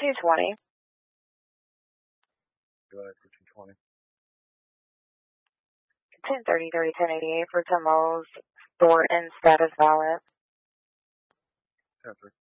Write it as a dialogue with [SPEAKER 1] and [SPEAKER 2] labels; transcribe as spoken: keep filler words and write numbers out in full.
[SPEAKER 1] two twenty.
[SPEAKER 2] Go ahead for two twenty.
[SPEAKER 1] ten thirty-three, ten eighty-eight for Tim Moles. Store in status valid.
[SPEAKER 2] ten three.